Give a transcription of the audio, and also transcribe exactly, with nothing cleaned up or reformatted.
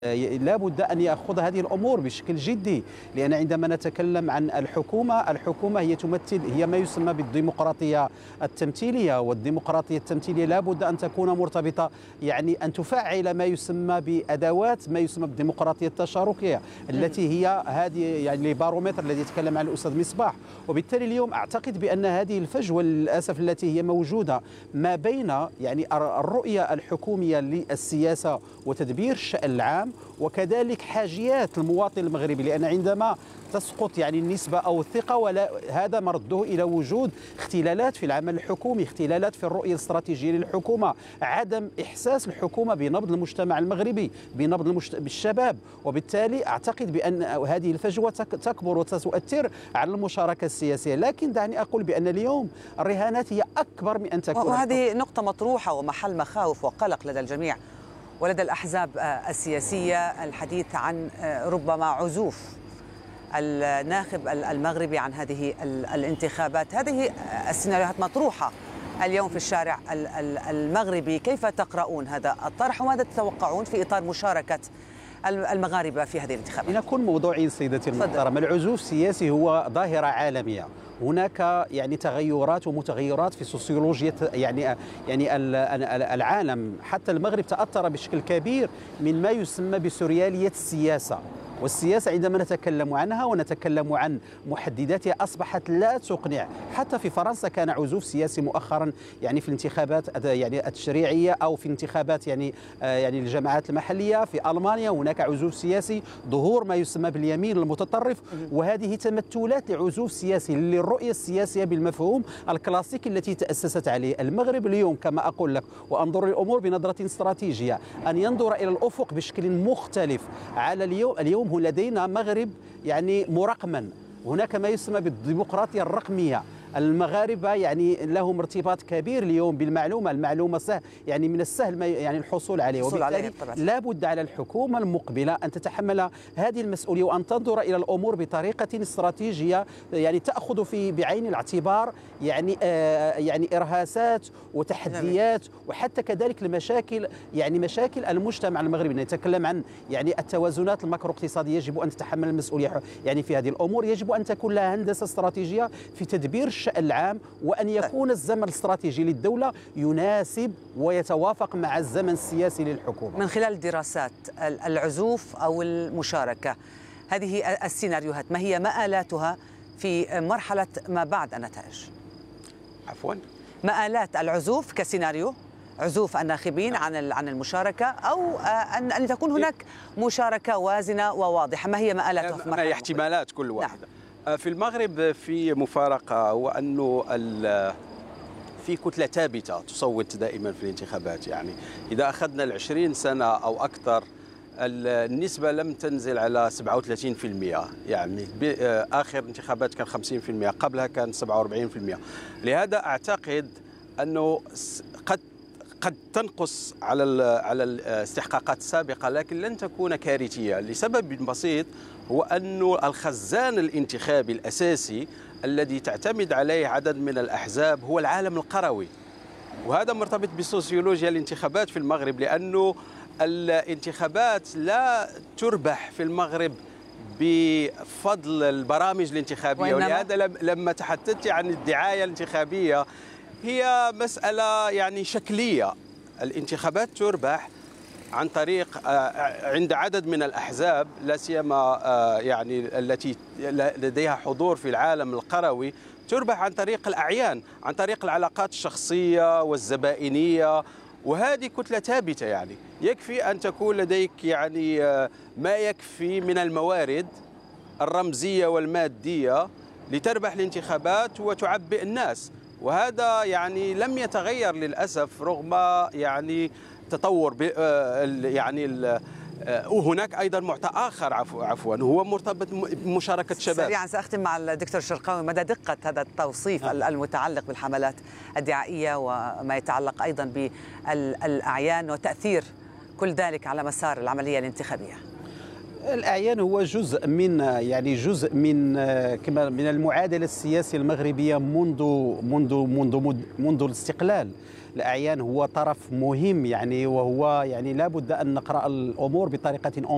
لا بد أن يأخذ هذه الأمور بشكل جدي، لأن عندما نتكلم عن الحكومة، الحكومة هي تمثل هي ما يسمى بالديمقراطية التمثيلية، والديمقراطية التمثيلية لا بد أن تكون مرتبطة، يعني أن تفعل ما يسمى بأدوات ما يسمى بالديمقراطية التشاركية التي هي هذه يعني البارومتر الذي يتكلم عنه الأستاذ مصباح. وبالتالي اليوم أعتقد بأن هذه الفجوة للأسف التي هي موجودة ما بين يعني الرؤية الحكومية للسياسة وتدبير الشأن العام وكذلك حاجيات المواطن المغربي، لأن عندما تسقط يعني النسبة أو الثقة، ولا هذا مرده إلى وجود اختلالات في العمل الحكومي، اختلالات في الرؤية الاستراتيجية للحكومة، عدم إحساس الحكومة بنبض المجتمع المغربي، بنبض المجت... بالشباب. وبالتالي أعتقد بأن هذه الفجوة تكبر وستؤثر على المشاركة السياسية. لكن دعني أقول بأن اليوم الرهانات هي أكبر من أن تكون، وهذه نقطة مطروحة ومحل مخاوف وقلق لدى الجميع ولدى الأحزاب السياسية، الحديث عن ربما عزوف الناخب المغربي عن هذه الانتخابات. هذه السيناريوهات مطروحة اليوم في الشارع المغربي، كيف تقرؤون هذا الطرح وماذا تتوقعون في إطار مشاركة المغاربة في هذه الانتخابات؟ لنكون موضوعيين سيدتي المحترمة، العزوف السياسي هو ظاهرة عالمية، هناك يعني تغيرات ومتغيرات في سوسيولوجيا يعني يعني العالم، حتى المغرب تأثر بشكل كبير من ما يسمى بسوريالية السياسة. والسياسة عندما نتكلم عنها ونتكلم عن محدداتها أصبحت لا تقنع. حتى في فرنسا كان عزوف سياسي مؤخرا يعني في الانتخابات يعني التشريعية أو في انتخابات يعني يعني الجماعات المحلية. في ألمانيا هناك عزوف سياسي، ظهور ما يسمى باليمين المتطرف، وهذه تمثلات لعزوف سياسي للرؤية السياسية بالمفهوم الكلاسيكي التي تأسست عليه. المغرب اليوم كما أقول لك، وأنظر للأمور بنظرة استراتيجية، أن ينظر إلى الأفق بشكل مختلف. على اليوم اليوم لدينا مغرب يعني مرقما، هناك ما يسمى بالديمقراطية الرقمية. المغاربة يعني لهم ارتباط كبير اليوم بالمعلومة، المعلومة سهل يعني من السهل ما يعني الحصول عليه، وبالتالي لا بد على الحكومة المقبلة أن تتحمل هذه المسؤولية وأن تنظر إلى الأمور بطريقة استراتيجية، يعني تأخذ في بعين الاعتبار يعني آه يعني إرهاسات وتحديات وحتى كذلك المشاكل، يعني مشاكل المجتمع المغربي. نتكلم عن يعني التوازنات الماكرو اقتصادية، يجب أن تتحمل المسؤولية يعني في هذه الأمور، يجب أن تكون لها هندسة استراتيجية في تدبير الشأن العام، وأن يكون الزمن الاستراتيجي للدولة يناسب ويتوافق مع الزمن السياسي للحكومة. من خلال دراسات العزوف أو المشاركة، هذه السيناريوهات ما هي مآلاتها في مرحلة ما بعد النتائج؟ عفوا، مآلات العزوف كسيناريو، عزوف الناخبين عن عن المشاركة، أو أن أن تكون هناك مشاركة وازنة وواضحة، ما هي مآلاتها في مرحلة؟ ما هي احتمالات كل واحدة؟ نعم. في المغرب في مفارقة، وأنه في كتلة ثابتة تصوت دائما في الانتخابات. يعني إذا أخذنا العشرين سنة أو أكثر، النسبة لم تنزل على سبعة وثلاثين بالمئة، يعني آخر انتخابات كان خمسين بالمئة، قبلها كان سبعة وأربعين بالمئة. لهذا أعتقد أنه قد قد تنقص على على الاستحقاقات السابقة، لكن لن تكون كارثية لسبب بسيط، هو أن الخزان الانتخابي الأساسي الذي تعتمد عليه عدد من الأحزاب هو العالم القروي، وهذا مرتبط بسوسيولوجيا الانتخابات في المغرب، لأنه الانتخابات لا تربح في المغرب بفضل البرامج الانتخابية. ولهذا لما تحدثت عن الدعاية الانتخابية، هي مسألة يعني شكلية. الانتخابات تربح عن طريق عند عدد من الأحزاب، لا سيما يعني التي لديها حضور في العالم القروي، تربح عن طريق الأعيان، عن طريق العلاقات الشخصية والزبائنية، وهذه كتلة ثابتة. يعني يكفي أن تكون لديك يعني ما يكفي من الموارد الرمزية والمادية لتربح الانتخابات وتعبئ الناس، وهذا يعني لم يتغير للأسف رغم يعني تطور يعني. وهناك أيضا معطى آخر عفوا عفوا هو مرتبط بمشاركة الشباب. سريعا سأختم مع الدكتور الشرقاوي، مدى دقة هذا التوصيف ها. المتعلق بالحملات الدعائية وما يتعلق أيضا بالأعيان وتأثير كل ذلك على مسار العملية الانتخابية؟ الأعيان هو جزء من يعني جزء من كما من المعادلة السياسية المغربية منذ منذ منذ منذ الاستقلال. الأعيان هو طرف مهم يعني، وهو يعني لا بد أن نقرأ الأمور بطريقة